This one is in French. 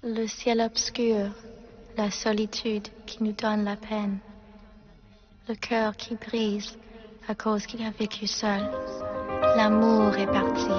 Le ciel obscur, la solitude qui nous donne la peine, le cœur qui brise à cause qu'il a vécu seul. L'amour est parti.